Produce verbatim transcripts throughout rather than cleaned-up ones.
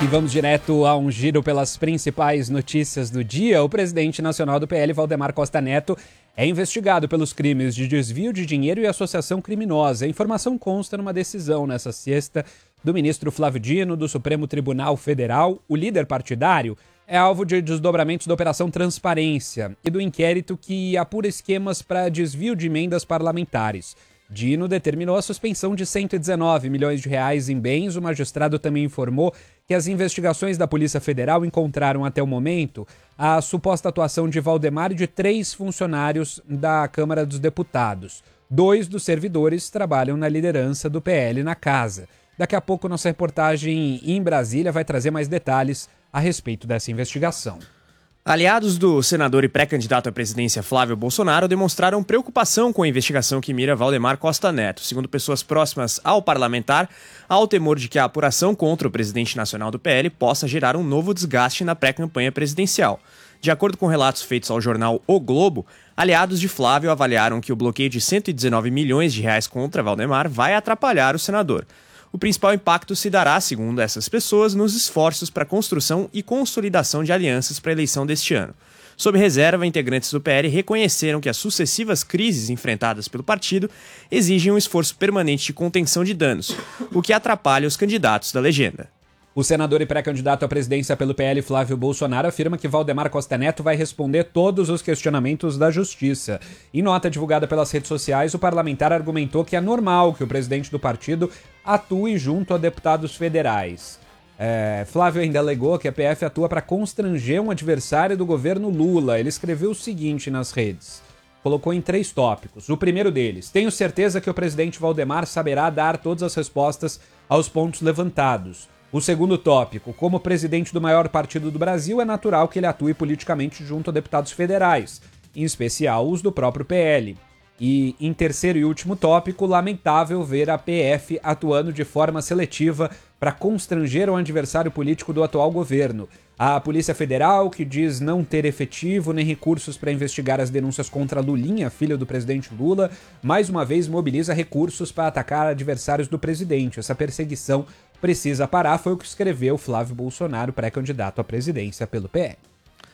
E vamos direto a um giro pelas principais notícias do dia. O presidente nacional do P L, Valdemar Costa Neto, é investigado pelos crimes de desvio de dinheiro e associação criminosa. A informação consta numa decisão nessa sexta do ministro Flávio Dino, do Supremo Tribunal Federal. O líder partidário é alvo de desdobramentos da Operação Transparência e do inquérito que apura esquemas para desvio de emendas parlamentares. Dino determinou a suspensão de cento e dezenove milhões de reais em bens. O magistrado também informou que as investigações da Polícia Federal encontraram até o momento a suposta atuação de Valdemar e de três funcionários da Câmara dos Deputados. Dois dos servidores trabalham na liderança do P L na casa. Daqui a pouco, nossa reportagem em Brasília vai trazer mais detalhes a respeito dessa investigação. Aliados do senador e pré-candidato à presidência Flávio Bolsonaro demonstraram preocupação com a investigação que mira Valdemar Costa Neto. Segundo pessoas próximas ao parlamentar, há o temor de que a apuração contra o presidente nacional do P L possa gerar um novo desgaste na pré-campanha presidencial. De acordo com relatos feitos ao jornal O Globo, aliados de Flávio avaliaram que o bloqueio de cento e dezenove milhões de reais contra Valdemar vai atrapalhar o senador. O principal impacto se dará, segundo essas pessoas, nos esforços para a construção e consolidação de alianças para a eleição deste ano. Sob reserva, integrantes do P L reconheceram que as sucessivas crises enfrentadas pelo partido exigem um esforço permanente de contenção de danos, o que atrapalha os candidatos da legenda. O senador e pré-candidato à presidência pelo P L, Flávio Bolsonaro, afirma que Valdemar Costa Neto vai responder todos os questionamentos da Justiça. Em nota divulgada pelas redes sociais, o parlamentar argumentou que é normal que o presidente do partido atue junto a deputados federais. É, Flávio ainda alegou que a P F atua para constranger um adversário do governo Lula. Ele escreveu o seguinte nas redes. Colocou em três tópicos. O primeiro deles: tenho certeza que o presidente Valdemar saberá dar todas as respostas aos pontos levantados. O segundo tópico: como presidente do maior partido do Brasil, é natural que ele atue politicamente junto a deputados federais, em especial os do próprio P L. E, em terceiro e último tópico, lamentável ver a P F atuando de forma seletiva para constranger um adversário político do atual governo. A Polícia Federal, que diz não ter efetivo nem recursos para investigar as denúncias contra Lulinha, filho do presidente Lula, mais uma vez mobiliza recursos para atacar adversários do presidente. Essa perseguição precisa parar, foi o que escreveu Flávio Bolsonaro, pré-candidato à presidência pelo P L.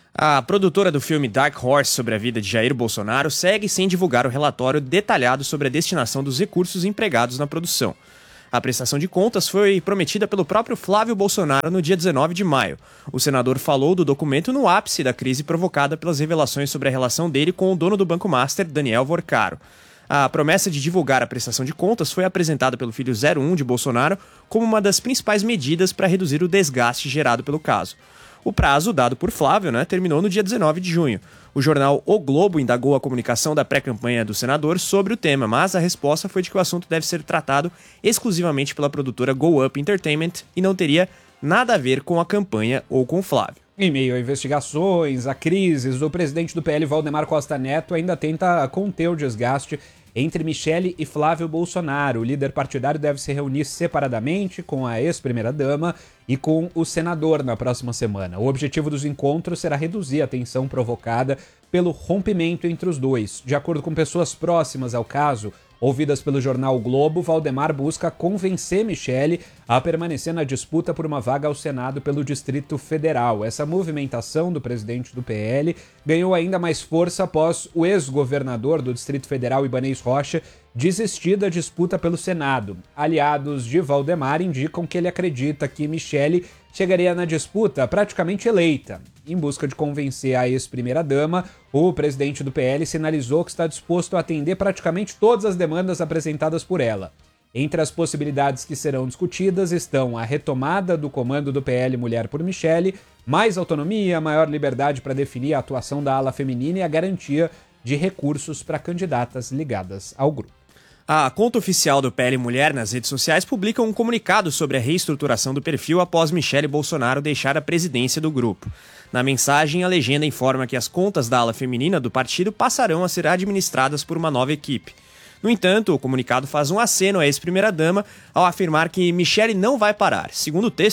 A produtora do filme Dark Horse sobre a vida de Jair Bolsonaro segue sem divulgar o relatório detalhado sobre a destinação dos recursos empregados na produção. A prestação de contas foi prometida pelo próprio Flávio Bolsonaro no dia dezenove de maio. O senador falou do documento no ápice da crise provocada pelas revelações sobre a relação dele com o dono do Banco Master, Daniel Vorcaro. A promessa de divulgar a prestação de contas foi apresentada pelo filho zero um de Bolsonaro como uma das principais medidas para reduzir o desgaste gerado pelo caso. O prazo dado por Flávio, né, terminou no dia dezenove de junho. O jornal O Globo indagou a comunicação da pré-campanha do senador sobre o tema, mas a resposta foi de que o assunto deve ser tratado exclusivamente pela produtora Go Up Entertainment e não teria nada a ver com a campanha ou com Flávio. Em meio a investigações, a crises, o presidente do P L, Valdemar Costa Neto, ainda tenta conter o desgaste entre Michele e Flávio Bolsonaro. O líder partidário deve se reunir separadamente com a ex-primeira-dama e com o senador na próxima semana. O objetivo dos encontros será reduzir a tensão provocada pelo rompimento entre os dois. De acordo com pessoas próximas ao caso, ouvidas pelo jornal o Globo, Valdemar busca convencer Michele a permanecer na disputa por uma vaga ao Senado pelo Distrito Federal. Essa movimentação do presidente do P L ganhou ainda mais força após o ex-governador do Distrito Federal, Ibanez Rocha, desistir da disputa pelo Senado. Aliados de Valdemar indicam que ele acredita que Michele chegaria na disputa praticamente eleita. Em busca de convencer a ex-primeira-dama, o presidente do P L sinalizou que está disposto a atender praticamente todas as demandas apresentadas por ela. Entre as possibilidades que serão discutidas estão a retomada do comando do P L Mulher por Michele, mais autonomia, maior liberdade para definir a atuação da ala feminina e a garantia de recursos para candidatas ligadas ao grupo. A conta oficial do P L Mulher nas redes sociais publica um comunicado sobre a reestruturação do perfil após Michele Bolsonaro deixar a presidência do grupo. Na mensagem, a legenda informa que as contas da ala feminina do partido passarão a ser administradas por uma nova equipe. No entanto, o comunicado faz um aceno à ex-primeira-dama ao afirmar que Michele não vai parar. Segundo o texto,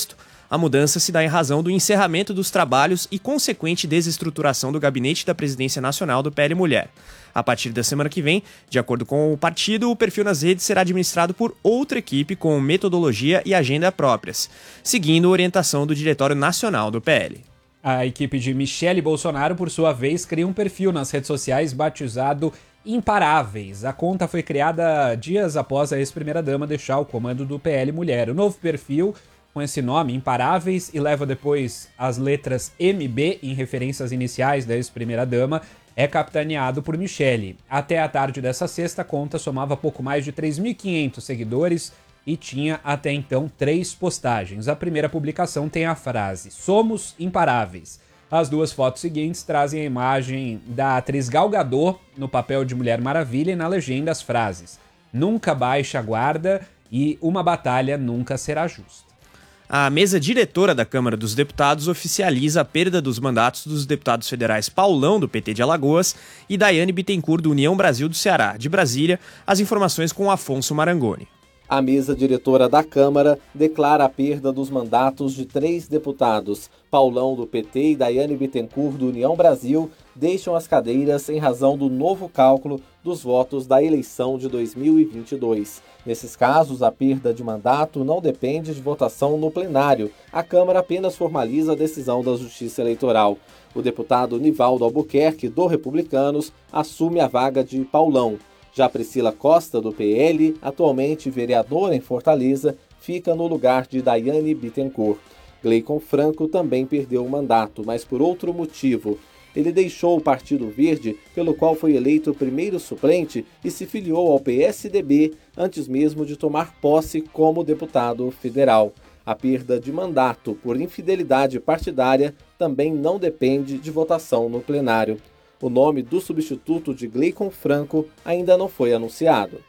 A mudança se dá em razão do encerramento dos trabalhos e consequente desestruturação do gabinete da Presidência Nacional do P L Mulher. A partir da semana que vem, de acordo com o partido, o perfil nas redes será administrado por outra equipe com metodologia e agenda próprias, seguindo a orientação do Diretório Nacional do P L. A equipe de Michele Bolsonaro, por sua vez, cria um perfil nas redes sociais batizado Imparáveis. A conta foi criada dias após a ex-primeira-dama deixar o comando do P L Mulher. O novo perfil, com esse nome, Imparáveis, e leva depois as letras M B, em referência às iniciais da ex-primeira-dama, é capitaneado por Michele. Até a tarde dessa sexta, a conta somava pouco mais de três mil e quinhentos seguidores e tinha até então três postagens. A primeira publicação tem a frase "Somos imparáveis". As duas fotos seguintes trazem a imagem da atriz Gal Gadot no papel de Mulher Maravilha e na legenda as frases "Nunca baixe a guarda" e "Uma batalha nunca será justa". A mesa diretora da Câmara dos Deputados oficializa a perda dos mandatos dos deputados federais Paulão, do P T de Alagoas, e Daiane Bittencourt, do União Brasil do Ceará. De Brasília, as informações com Afonso Marangoni. A mesa diretora da Câmara declara a perda dos mandatos de três deputados. Paulão, do P T, e Daiane Bittencourt, do União Brasil, deixam as cadeiras em razão do novo cálculo dos votos da eleição de dois mil e vinte e dois. Nesses casos, a perda de mandato não depende de votação no plenário. A Câmara apenas formaliza a decisão da Justiça Eleitoral. O deputado Nivaldo Albuquerque, do Republicanos, assume a vaga de Paulão. Já Priscila Costa, do P L, atualmente vereadora em Fortaleza, fica no lugar de Daiane Bittencourt. Gleicon Franco também perdeu o mandato, mas por outro motivo. Ele deixou o Partido Verde, pelo qual foi eleito o primeiro suplente, e se filiou ao P S D B antes mesmo de tomar posse como deputado federal. A perda de mandato por infidelidade partidária também não depende de votação no plenário. O nome do substituto de Gleicon Franco ainda não foi anunciado.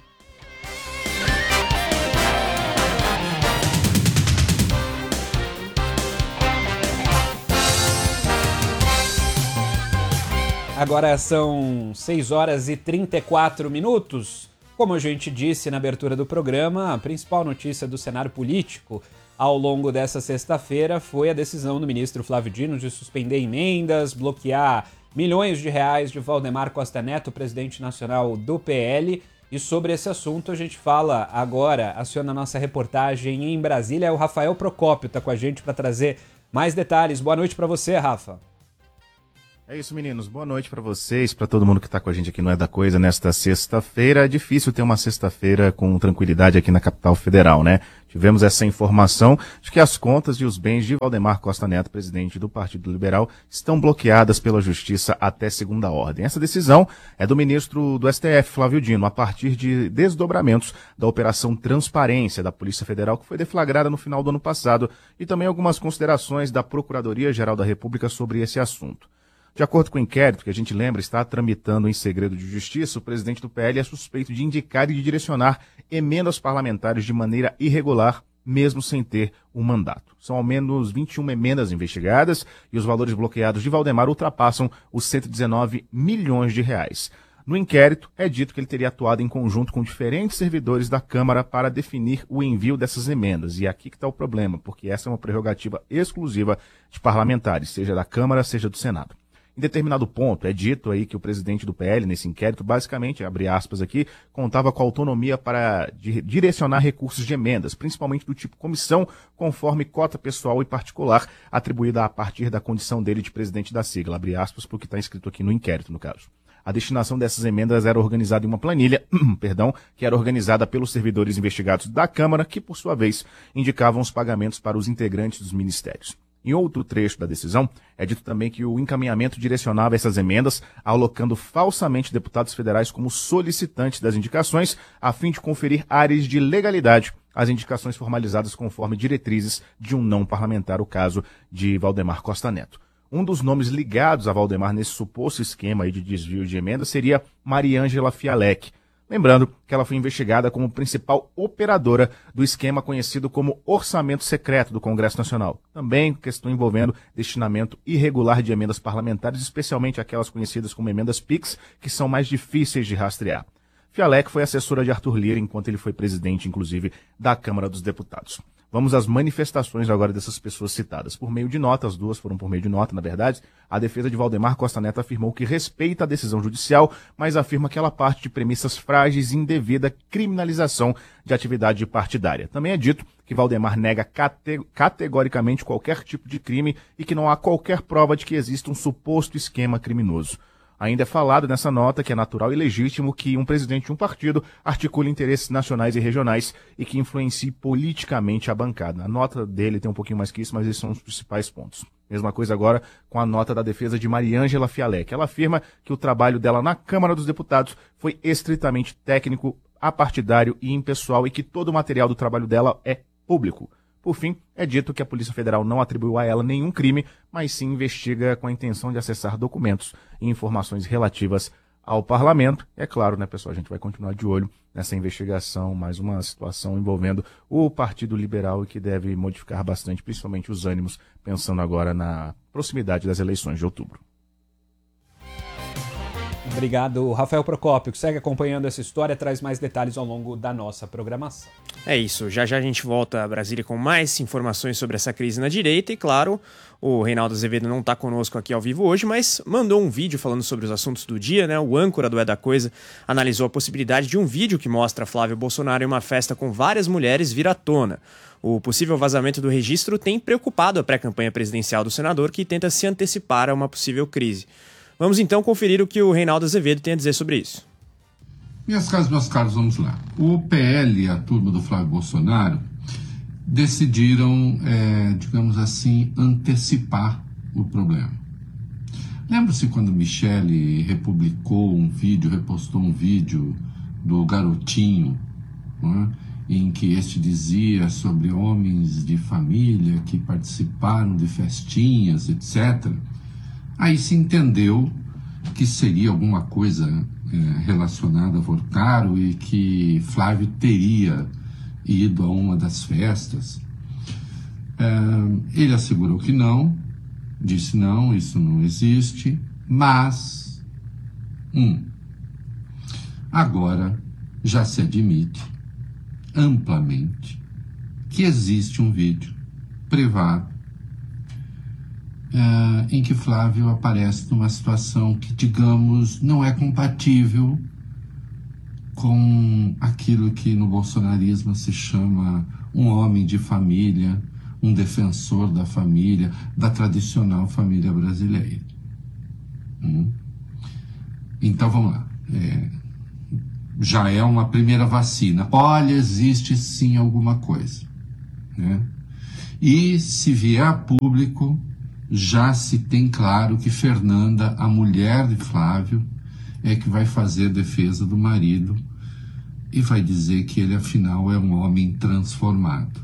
Agora são seis horas e trinta e quatro minutos. Como a gente disse na abertura do programa, a principal notícia do cenário político ao longo dessa sexta-feira foi a decisão do ministro Flávio Dino de suspender emendas, bloquear milhões de reais de Valdemar Costa Neto, presidente nacional do P L. E sobre esse assunto a gente fala agora, aciona a nossa reportagem em Brasília. O Rafael Procópio está com a gente para trazer mais detalhes. Boa noite para você, Rafa. É isso, meninos. Boa noite para vocês, para todo mundo que está com a gente aqui no É da Coisa nesta sexta-feira. É difícil ter uma sexta-feira com tranquilidade aqui na capital federal, né? Tivemos essa informação de que as contas e os bens de Valdemar Costa Neto, presidente do Partido Liberal, estão bloqueadas pela Justiça até segunda ordem. Essa decisão é do ministro do S T F, Flávio Dino, a partir de desdobramentos da Operação Transparência da Polícia Federal, que foi deflagrada no final do ano passado, e também algumas considerações da Procuradoria-Geral da República sobre esse assunto. De acordo com o inquérito, que a gente lembra está tramitando em segredo de justiça, o presidente do P L é suspeito de indicar e de direcionar emendas parlamentares de maneira irregular, mesmo sem ter um mandato. São ao menos vinte e uma emendas investigadas e os valores bloqueados de Valdemar ultrapassam os cento e dezenove milhões de reais. No inquérito, é dito que ele teria atuado em conjunto com diferentes servidores da Câmara para definir o envio dessas emendas. E aqui que está o problema, porque essa é uma prerrogativa exclusiva de parlamentares, seja da Câmara, seja do Senado. Em determinado ponto, é dito aí que o presidente do P L, nesse inquérito, basicamente, abre aspas aqui, contava com autonomia para direcionar recursos de emendas, principalmente do tipo comissão, conforme cota pessoal e particular, atribuída a partir da condição dele de presidente da sigla, abre aspas, porque está escrito aqui no inquérito, no caso. A destinação dessas emendas era organizada em uma planilha, perdão, que era organizada pelos servidores investigados da Câmara, que, por sua vez, indicavam os pagamentos para os integrantes dos ministérios. Em outro trecho da decisão, é dito também que o encaminhamento direcionava essas emendas, alocando falsamente deputados federais como solicitantes das indicações, a fim de conferir áreas de legalidade às indicações formalizadas conforme diretrizes de um não parlamentar, o caso de Valdemar Costa Neto. Um dos nomes ligados a Valdemar nesse suposto esquema aí de desvio de emendas seria Mariângela Fialec. Lembrando que ela foi investigada como principal operadora do esquema conhecido como orçamento secreto do Congresso Nacional. Também questão envolvendo destinamento irregular de emendas parlamentares, especialmente aquelas conhecidas como emendas PIX, que são mais difíceis de rastrear. Fialec foi assessora de Arthur Lira enquanto ele foi presidente, inclusive, da Câmara dos Deputados. Vamos às manifestações agora dessas pessoas citadas. Por meio de nota, as duas foram por meio de nota, na verdade, a defesa de Valdemar Costa Neto afirmou que respeita a decisão judicial, mas afirma que ela parte de premissas frágeis e indevida criminalização de atividade partidária. Também é dito que Valdemar nega cate- categoricamente qualquer tipo de crime e que não há qualquer prova de que exista um suposto esquema criminoso. Ainda é falado nessa nota que é natural e legítimo que um presidente de um partido articule interesses nacionais e regionais e que influencie politicamente a bancada. A nota dele tem um pouquinho mais que isso, mas esses são os principais pontos. Mesma coisa agora com a nota da defesa de Mariângela Fialek. Ela afirma que o trabalho dela na Câmara dos Deputados foi estritamente técnico, apartidário e impessoal e que todo o material do trabalho dela é público. Por fim, é dito que a Polícia Federal não atribuiu a ela nenhum crime, mas sim investiga com a intenção de acessar documentos e informações relativas ao parlamento. É claro, né, pessoal, a gente vai continuar de olho nessa investigação, mais uma situação envolvendo o Partido Liberal e que deve modificar bastante, principalmente os ânimos, pensando agora na proximidade das eleições de outubro. Obrigado, Rafael Procópio, que segue acompanhando essa história, traz mais detalhes ao longo da nossa programação. É isso, já já a gente volta a Brasília com mais informações sobre essa crise na direita e, claro, o Reinaldo Azevedo não está conosco aqui ao vivo hoje, mas mandou um vídeo falando sobre os assuntos do dia, né? O âncora do É da Coisa analisou a possibilidade de um vídeo que mostra Flávio Bolsonaro em uma festa com várias mulheres vir à tona. O possível vazamento do registro tem preocupado a pré-campanha presidencial do senador, que tenta se antecipar a uma possível crise. Vamos então conferir o que o Reinaldo Azevedo tem a dizer sobre isso. Minhas caras, meus caros, vamos lá. O P L e a turma do Flávio Bolsonaro decidiram, é, digamos assim, antecipar o problema. Lembra-se quando Michele republicou um vídeo, repostou um vídeo do garotinho, né, em que este dizia sobre homens de família que participaram de festinhas, etcétera. Aí se entendeu que seria alguma coisa é, relacionada a Vorcaro e que Flávio teria ido a uma das festas. É, ele assegurou que não, disse não, isso não existe, mas um, agora já se admite amplamente que existe um vídeo privado Uh, em que Flávio aparece numa situação que, digamos, não é compatível com aquilo que no bolsonarismo se chama um homem de família, um defensor da família, da tradicional família brasileira. Hum? Então, vamos lá. É, já é uma primeira vacina. Olha, existe sim alguma coisa, né? E se vier a público, já se tem claro que Fernanda, a mulher de Flávio, é que vai fazer a defesa do marido e vai dizer que ele, afinal, é um homem transformado.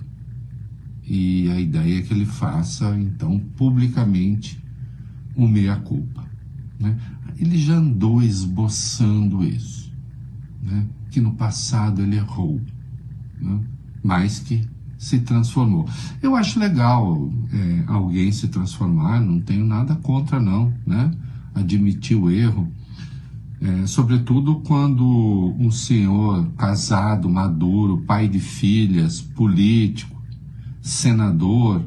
E a ideia é que ele faça, então, publicamente, o meia-culpa, né? Ele já andou esboçando isso, né? Que no passado ele errou, né? Mas que se transformou. Eu acho legal é, alguém se transformar, não tenho nada contra não, né? Admitir o erro, é, sobretudo quando um senhor casado, maduro, pai de filhas, político, senador,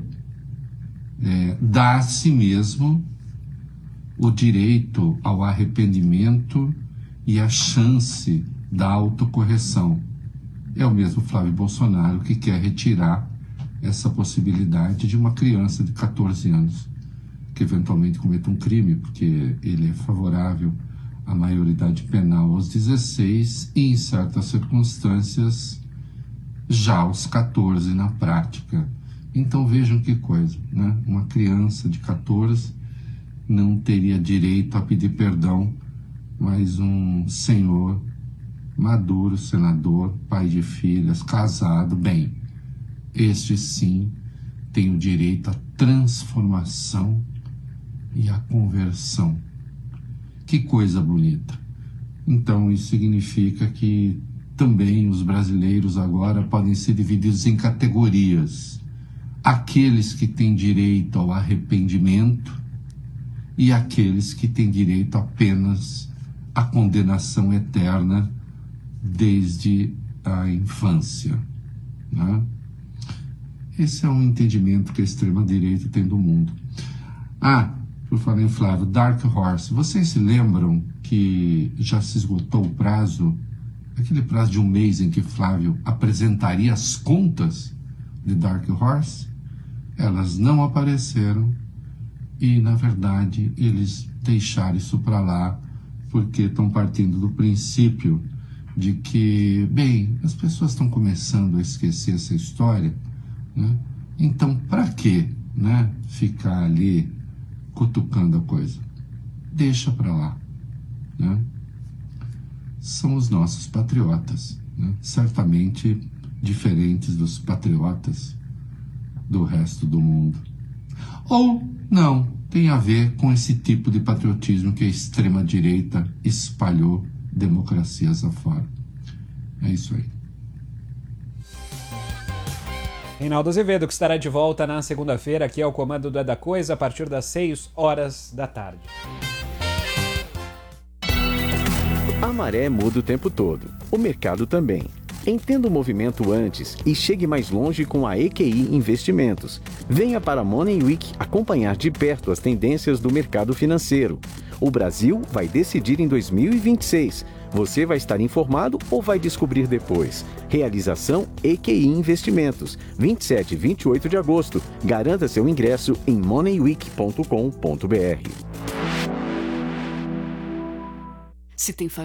é, dá a si mesmo o direito ao arrependimento e a chance da autocorreção. É o mesmo Flávio Bolsonaro que quer retirar essa possibilidade de uma criança de catorze anos que eventualmente cometa um crime, porque ele é favorável à maioridade penal aos dezesseis e, em certas circunstâncias, já aos catorze na prática. Então vejam que coisa, né? Uma criança de catorze não teria direito a pedir perdão, mas um senhor maduro, senador, pai de filhas, casado, bem, este sim tem o direito à transformação e à conversão. Que coisa bonita. Então isso significa que também os brasileiros agora podem ser divididos em categorias. Aqueles que têm direito ao arrependimento e aqueles que têm direito apenas à condenação eterna desde a infância, né? Esse é um entendimento que a extrema-direita tem do mundo. Ah, por falar em Flávio, Dark Horse. Vocês se lembram que já se esgotou o prazo, aquele prazo de um mês em que Flávio apresentaria as contas de Dark Horse? Elas não apareceram e, na verdade, eles deixaram isso para lá porque estão partindo do princípio de que, bem, as pessoas estão começando a esquecer essa história, né? Então, para que, né, ficar ali cutucando a coisa? Deixa para lá, né? São os nossos patriotas, né? Certamente diferentes dos patriotas do resto do mundo. Ou não, tem a ver com esse tipo de patriotismo que a extrema-direita espalhou democracias afora. É isso aí. Reinaldo Azevedo, que estará de volta na segunda-feira aqui ao comando do É da Coisa, a partir das seis horas da tarde. A maré muda o tempo todo. O mercado também. Entenda o movimento antes e chegue mais longe com a E Q I Investimentos. Venha para a Money Week acompanhar de perto as tendências do mercado financeiro. O Brasil vai decidir em dois mil e vinte e seis. Você vai estar informado ou vai descobrir depois? Realização E Q I Investimentos, vinte e sete e vinte e oito de agosto. Garanta seu ingresso em money week ponto com ponto b r. Se tem família.